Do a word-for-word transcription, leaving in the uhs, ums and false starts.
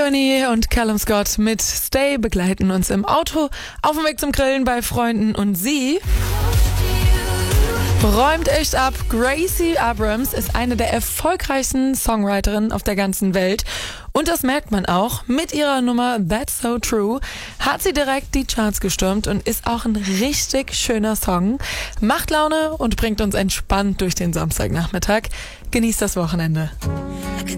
Journey und Callum Scott mit Stay begleiten uns im Auto, auf dem Weg zum Grillen bei Freunden und sie räumt echt ab. Gracie Abrams ist eine der erfolgreichsten Songwriterinnen auf der ganzen Welt. Und das merkt man auch. Mit ihrer Nummer That's So True hat sie direkt die Charts gestürmt und ist auch ein richtig schöner Song. Macht Laune und bringt uns entspannt durch den Samstagnachmittag. Genießt das Wochenende. I